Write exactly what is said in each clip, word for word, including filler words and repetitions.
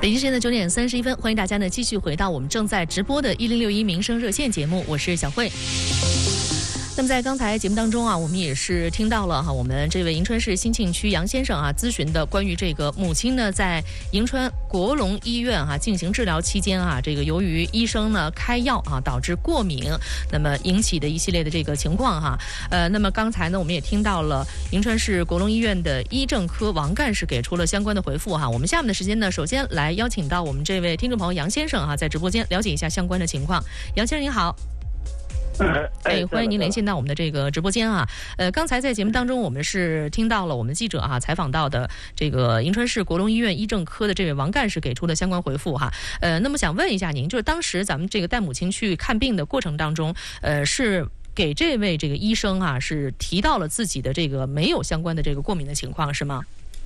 北京时间的九点三十一分，欢迎大家呢继续回到我们正在直播的一零六一民生热线节目，我是小慧。那么在刚才节目当中啊，我们也是听到了哈，我们这位银川市兴庆区杨先生啊咨询的关于这个母亲呢在银川国龙医院哈、啊、进行治疗期间啊，这个由于医生呢开药啊导致过敏，那么引起的一系列的这个情况哈。呃，那么刚才呢我们也听到了银川市国龙医院的医政科王干事给出了相关的回复哈。我们下面的时间呢，首先来邀请到我们这位听众朋友杨先生哈、啊，在直播间了解一下相关的情况。杨先生您好。哎，欢迎您连线到我们的这个直播间啊。呃，刚才在节目当中，我们是听到了我们记者哈、啊、采访到的这个银川市国龙医院医政科的这位王干事给出的相关回复哈。呃，那么想问一下您，就是当时咱们这个带母亲去看病的过程当中，呃，是给这位这个医生啊是提到了自己的这个没有相关的这个过敏的情况是吗？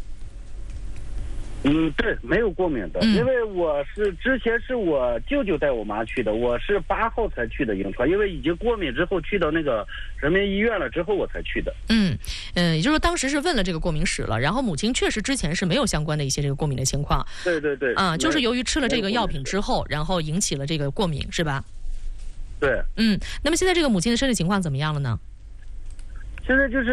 嗯，对，没有过敏的、嗯，因为我是之前是我舅舅带我妈去的，我是八号才去的银川，因为已经过敏之后去到那个人民医院了之后我才去的。 嗯，嗯、呃，也就是说当时是问了这个过敏史了，然后母亲确实之前是没有相关的一些这个过敏的情况。 对对对。 啊，就是由于吃了这个药品之后，然后引起了这个过敏，是吧？ 对。 嗯，那么现在这个母亲的身体情况怎么样了呢？ 现在就是。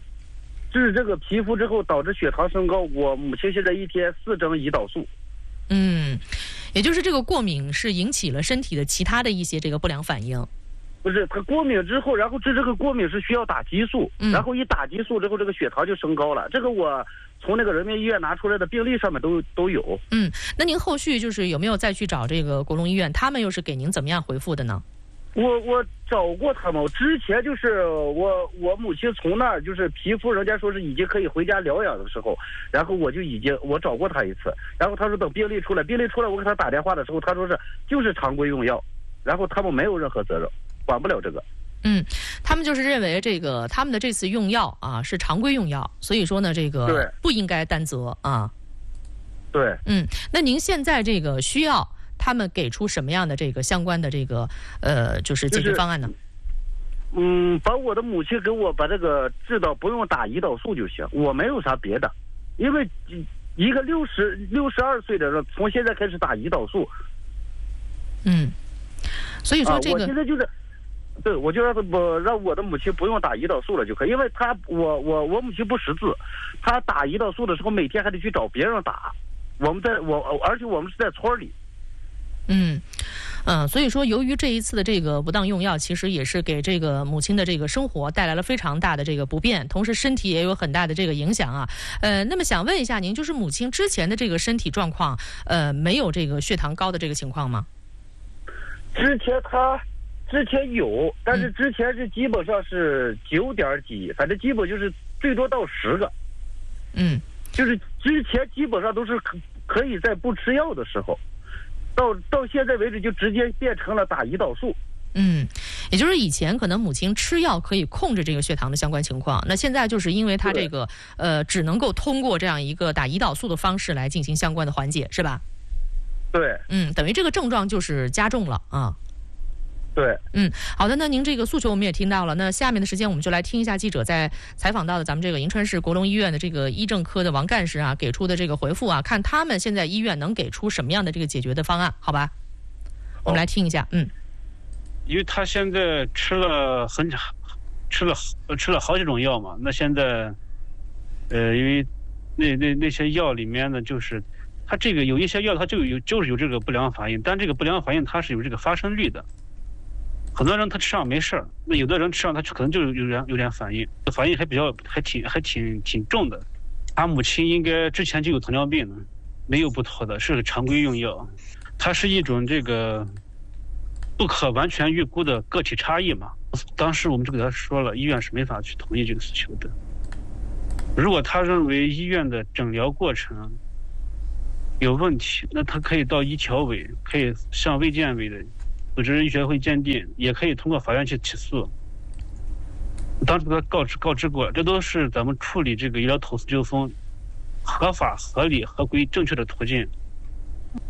治这个皮肤之后导致血糖升高，我母亲现在一天四针胰岛素。 嗯，也就是这个过敏是引起了身体的其他的一些这个不良反应。 不是，他过敏之后，然后治这个过敏是需要打激素、嗯，然后一打激素之后，这个血糖就升高了。这个我从那个人民医院拿出来的病历上面都都有。 嗯，那您后续就是有没有再去找这个国龙医院？他们又是给您怎么样回复的呢？ 我我找过他们，之前就是我我母亲从那儿就是皮肤，人家说是已经可以回家疗养的时候，然后我就已经我找过他一次，然后他说等病历出来，病历出来我给他打电话的时候，他说是就是常规用药，然后他们没有任何责任，管不了这个。 嗯，他们就是认为这个他们的这次用药啊是常规用药，所以说呢这个不应该担责啊。 对。 嗯，那您现在这个需要他们给出什么样的这个相关的这个呃，就是解决方案呢？ 就是、嗯，把我的母亲给我把这个治到不用打胰岛素就行，我没有啥别的，因为一个六十六十二岁的人从现在开始打胰岛素。 嗯，所以说这个、 啊、我现在就是，对，我就让他不让我的母亲不用打胰岛素了就可以，因为他我我我母亲不识字，他打胰岛素的时候每天还得去找别人打，我们在我而且我们是在村里。 嗯，嗯，所以说，由于这一次的这个不当用药，其实也是给这个母亲的这个生活带来了非常大的这个不便，同时身体也有很大的这个影响啊。呃，那么想问一下您，就是母亲之前的这个身体状况，呃，没有这个血糖高的这个情况吗？ 之前他之前有，但是之前是基本上是九点几，反正基本就是最多到十个。 嗯， 就是之前基本上都是可可以在不吃药的时候。到到现在为止，就直接变成了打胰岛素。 嗯，也就是以前可能母亲吃药可以控制这个血糖的相关情况，那现在就是因为她这个呃，只能够通过这样一个打胰岛素的方式来进行相关的缓解，是吧？ 对。 嗯，等于这个症状就是加重了啊。 对。 嗯，好的，那您这个诉求我们也听到了，那下面的时间我们就来听一下记者在采访到的咱们这个银川市国龙医院的这个医政科的王干事啊给出的这个回复啊，看他们现在医院能给出什么样的这个解决的方案，好吧？我们来听一下。嗯， 因为他现在吃了很吃了吃了好几种药嘛，那现在呃，因为那那那些药里面呢，就是他这个有一些药它就有就是有这个不良反应，但这个不良反应它是有这个发生率的。很多人他吃上没事儿，那有的人吃上他可能就有点有点反应，反应还比较还挺还挺挺重的。他母亲应该之前就有糖尿病呢，没有不妥的，是常规用药。它是一种这个不可完全预估的个体差异嘛。当时我们就给他说了，医院是没法去同意这个诉求的。如果他认为医院的诊疗过程有问题，那他可以到医调委，可以向卫健委的组织医学会鉴定，也可以通过法院去起诉。当时他告知告知过，这都是咱们处理这个医疗投诉纠纷合法、合理、合规、正确的途径。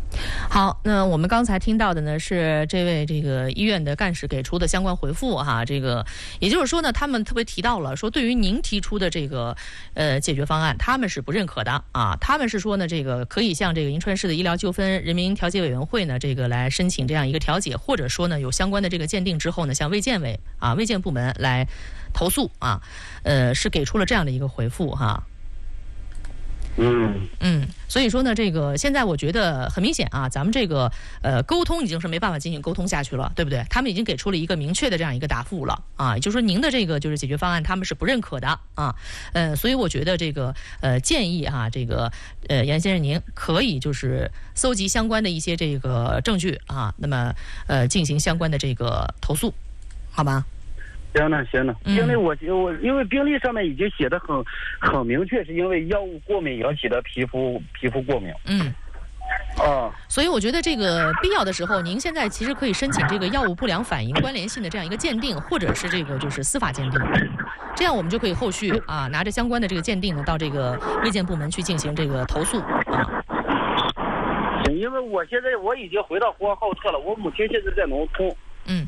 好，那我们刚才听到的呢是这位这个医院的干事给出的相关回复哈，这个也就是说呢，他们特别提到了说，对于您提出的这个呃解决方案，他们是不认可的啊，他们是说呢，这个可以向这个银川市的医疗纠纷人民调解委员会呢，这个来申请这样一个调解，或者说呢有相关的这个鉴定之后呢，向卫健委啊卫健部门来投诉啊，呃是给出了这样的一个回复哈。 嗯嗯，所以说呢，这个现在我觉得很明显啊，咱们这个呃沟通已经是没办法进行沟通下去了，对不对？他们已经给出了一个明确的这样一个答复了啊，也就是说您的这个就是解决方案他们是不认可的啊，呃，所以我觉得这个呃建议哈、啊，这个呃杨先生您可以就是搜集相关的一些这个证据啊，那么呃进行相关的这个投诉，好吗？ 行了行了，病历我我因为病历上面已经写的很很明确，是因为药物过敏引起的皮肤皮肤过敏。 嗯。 啊， 所以我觉得这个必要的时候，您现在其实可以申请这个药物不良反应关联性的这样一个鉴定，或者是这个就是司法鉴定，这样我们就可以后续啊拿着相关的这个鉴定呢，到这个卫健部门去进行这个投诉啊。 行，因为我现在我已经回到呼和浩特了，我母亲现在在农村。 嗯。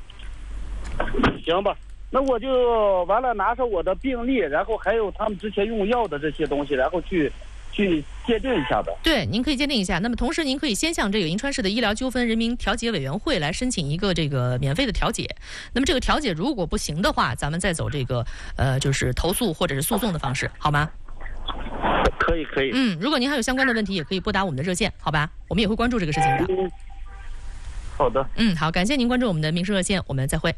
行吧，那我就完了，拿上我的病历，然后还有他们之前用药的这些东西，然后去去鉴定一下的。 对，您可以鉴定一下。那么同时，您可以先向这个银川市的医疗纠纷人民调解委员会来申请一个这个免费的调解。那么这个调解如果不行的话，咱们再走这个呃就是投诉或者是诉讼的方式，好吗？ 可以可以。 嗯，如果您还有相关的问题，也可以拨打我们的热线，好吧？我们也会关注这个事情的。 嗯，好的。 嗯，好，感谢您关注我们的民生热线，我们再会。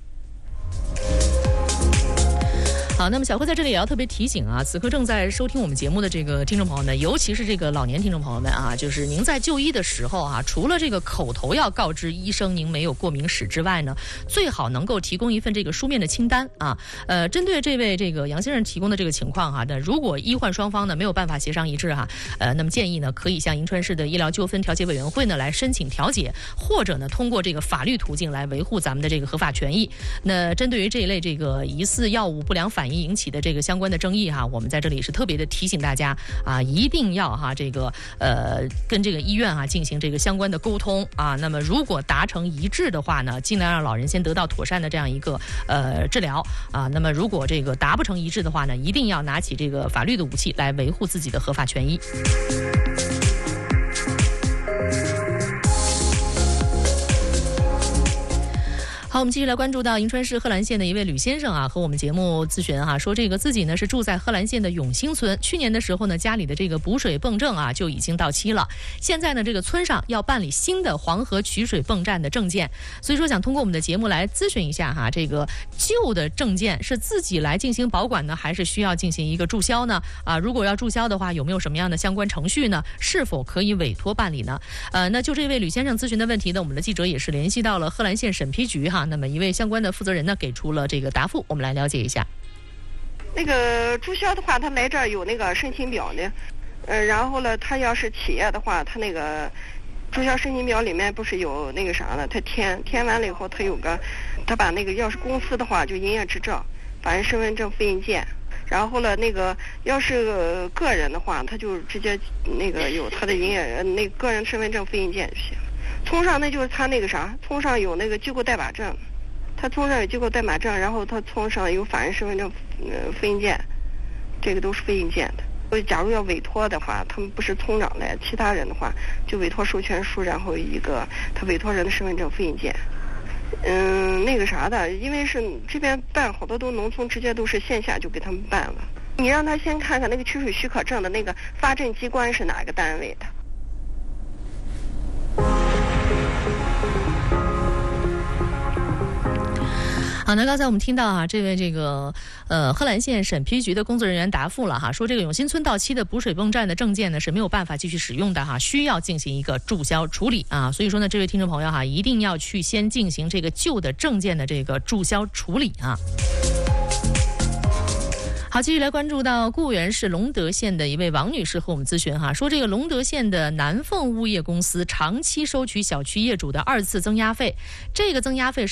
好，那么小慧在这里也要特别提醒啊，此刻正在收听我们节目的这个听众朋友们，尤其是这个老年听众朋友们啊，就是您在就医的时候啊，除了这个口头要告知医生您没有过敏史之外呢，最好能够提供一份这个书面的清单啊。呃，针对这位这个杨先生提供的这个情况哈、啊，那如果医患双方呢没有办法协商一致哈、啊，呃，那么建议呢可以向银川市的医疗纠纷调解委员会呢来申请调解，或者呢通过这个法律途径来维护咱们的这个合法权益。那针对于这一类这个疑似药物不良反应引起的这个相关的争议哈，我们在这里是特别的提醒大家啊，一定要哈这个呃跟这个医院啊进行这个相关的沟通啊。那么如果达成一致的话呢，尽量让老人先得到妥善的这样一个呃治疗啊。那么如果这个达不成一致的话呢，一定要拿起这个法律的武器来维护自己的合法权益。好，我们继续来关注到银川市贺兰县的一位吕先生啊，和我们节目咨询啊，说这个自己呢是住在贺兰县的永兴村，去年的时候呢，家里的这个补水泵证啊就已经到期了，现在呢这个村上要办理新的黄河取水泵站的证件，所以说想通过我们的节目来咨询一下哈，这个旧的证件是自己来进行保管呢，还是需要进行一个注销呢？啊，如果要注销的话，有没有什么样的相关程序呢？是否可以委托办理呢？呃，那就这位吕先生咨询的问题呢，我们的记者也是联系到了贺兰县审批局哈。那么一位相关的负责人呢给出了这个答复，我们来了解一下。 那个注销的话，他来这儿有那个申请表的，呃，然后呢，他要是企业的话，他那个注销申请表里面不是有那个啥呢？他填填完了以后，他有个，他把那个要是公司的话就营业执照、法人身份证复印件，然后呢，那个要是个人的话，他就直接那个有他的营业那个个人身份证复印件就行。村上那就是他那个啥，村上有那个机构代码证。他村上有机构代码证，然后他村上有法人身份证呃复印件，这个都是复印件的。所以假如要委托的话，他们不是村长来，其他人的话就委托授权书，然后一个他委托人的身份证复印件。嗯，那个啥的，因为是这边办好多都农村直接都是线下就给他们办了。你让他先看看那个取水许可证的那个发证机关是哪个单位的。 好，那刚才我们听到啊，这位这个呃贺兰县审批局的工作人员答复了哈，说这个永新村到期的补水泵站的证件呢是没有办法继续使用的哈，需要进行一个注销处理啊。所以说呢，这位听众朋友哈，一定要去先进行这个旧的证件的这个注销处理啊。好，继续来关注到固原市隆德县的一位王女士和我们咨询哈，说这个隆德县的南凤物业公司长期收取小区业主的二次增压费，这个增压费